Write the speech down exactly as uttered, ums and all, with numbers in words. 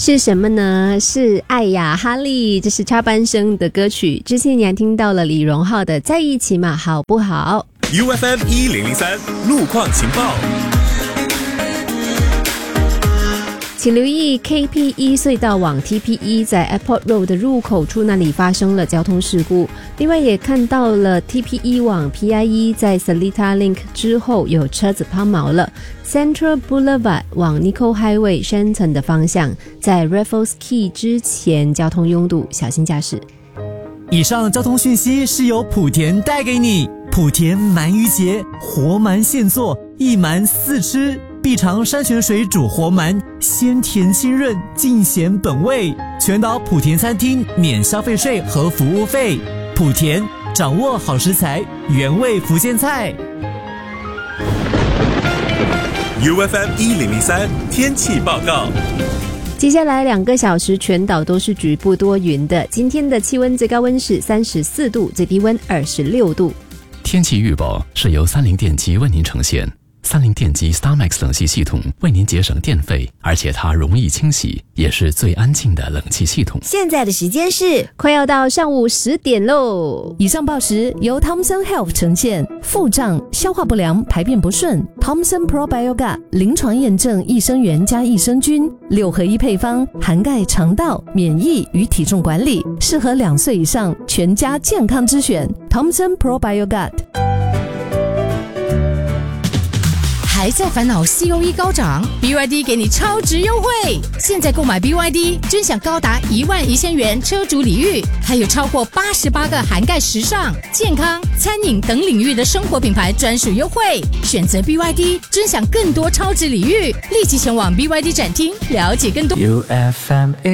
是什么呢？是爱呀哈利，这是插班生的歌曲。之前你还听到了李荣浩的在一起嘛，好不好？ U F M 一零零三路况情报。 请留意 K P E 隧道往 T P E 在 Airport Road 的入口处那里发生了交通事故。另外也看到了 T P E 往 P I E 在 Seletar Link 之后有车子抛锚了。Central Boulevard 往 Nicoll Highway Shenton 的方向，在 Raffles Quay 之前交通拥堵，小心驾驶。 以上交通讯息是由莆田带给你。莆田鳗鱼节，活鳗现做，一鳗四吃。必尝山泉水煮活鳗，鲜甜清润，尽显本味。全岛莆田餐厅免消费税和服务费。莆田，掌握好食材，原味福建菜。 U F M 一零零三天气报告。 接下来两个小时全岛都是局部多云的。今天的气温最高温是三十四度，最低温二十六度。 天气预报是由三菱电机为您呈现。三菱电机 StarMax 冷气系统为您节省电费，而且它容易清洗，也是最安静的冷气系统。 现在的时间是快要到上午十点喽。 以上报时由 Thomson Health 呈现。腹胀、消化不良、排便不顺 Thomson Probiogat 临床验证益生元加益生菌六合一配方，涵盖肠道、免疫与体重管理，适合两岁以上全家健康之选 Thomson Probiogat。 还在烦恼 C O E 高涨 ，B Y D 给你超值优惠！现在购买 B Y D， 尊享高达一万一千元车主礼遇，还有超过八十八个涵盖时尚、健康、餐饮等领域的生活品牌专属优惠。选择 B Y D， 尊享更多超值礼遇，立即前往 B Y D 展厅了解更多。 U F M